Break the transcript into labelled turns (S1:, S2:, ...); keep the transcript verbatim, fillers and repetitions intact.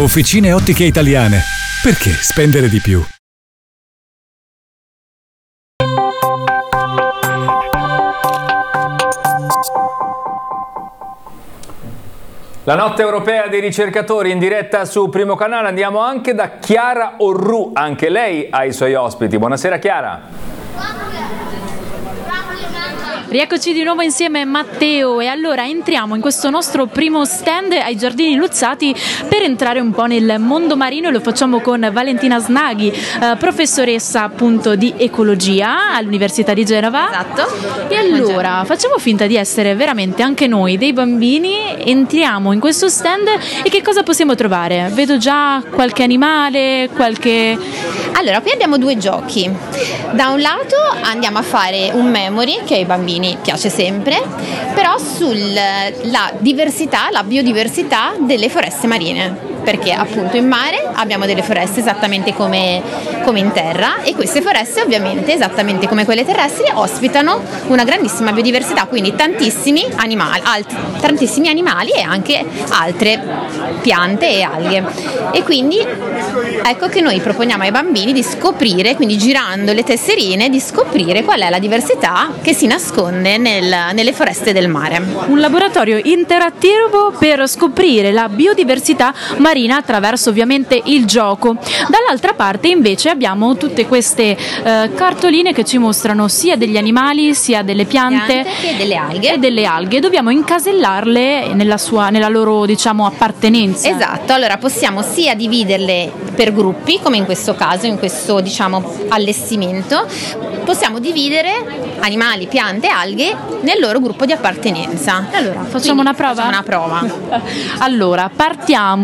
S1: Officine Ottiche Italiane. Perché spendere di più?
S2: La notte europea dei ricercatori in diretta su Primo Canale. Andiamo anche da Chiara Orru, anche lei ha i suoi ospiti. Buonasera Chiara.
S3: Rieccoci di nuovo insieme a Matteo e allora entriamo in questo nostro primo stand ai Giardini Luzzati per entrare un po' nel mondo marino e lo facciamo con Valentina Snaghi, eh, professoressa appunto di ecologia all'Università di Genova.
S4: Esatto.
S3: E allora facciamo finta di essere veramente anche noi dei bambini, entriamo in questo stand e che cosa possiamo trovare? Vedo già qualche animale, qualche...
S4: Allora, qui abbiamo due giochi. Da un lato andiamo a fare un memory che ai bambini piace sempre, però sulla diversità, la biodiversità delle foreste marine. Perché appunto in mare abbiamo delle foreste esattamente come, come in terra e queste foreste ovviamente esattamente come quelle terrestri ospitano una grandissima biodiversità, quindi tantissimi animali, alt- tantissimi animali e anche altre piante e alghe. E quindi ecco che noi proponiamo ai bambini di scoprire, quindi girando le tesserine, di scoprire qual è la diversità che si nasconde nel, nelle foreste del mare.
S3: Un laboratorio interattivo per scoprire la biodiversità marina attraverso ovviamente il gioco. Dall'altra parte invece abbiamo tutte queste eh, cartoline che ci mostrano sia degli animali sia delle piante,
S4: piante e delle alghe.
S3: E delle alghe. Dobbiamo incasellarle nella, sua, nella loro diciamo appartenenza.
S4: Esatto, allora possiamo sia dividerle per gruppi, come in questo caso, in questo diciamo allestimento, possiamo dividere animali, piante, alghe nel loro gruppo di appartenenza.
S3: Allora, facciamo
S4: Quindi,
S3: una prova?
S4: Facciamo una prova.
S3: Allora, partiamo